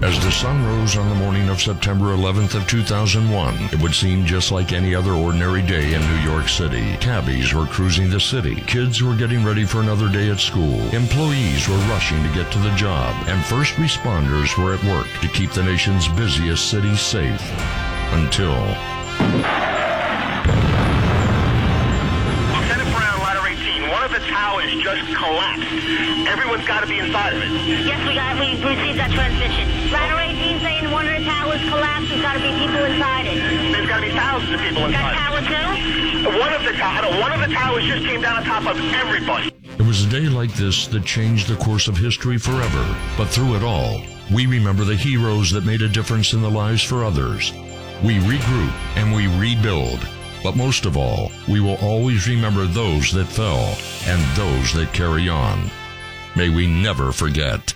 As the sun rose on the morning of September 11th of 2001, it would seem just like any other ordinary day in New York City. Cabbies were cruising the city. Kids were getting ready for another day at school. Employees were rushing to get to the job. And first responders were at work to keep the nation's busiest city safe. Until... Lieutenant Brown, ladder 18. One of the towers just collapsed. Everyone's got to be inside of it. Yes, we received that transmission. Ladder 18 saying one of the towers collapsed. There's got to be people inside it. There's got to be thousands of people inside. Got tower too? One of the towers just came down on top of everybody. It was a day like this that changed the course of history forever. But through it all, we remember the heroes that made a difference in the lives for others. We regroup and we rebuild. But most of all, we will always remember those that fell and those that carry on. May we never forget.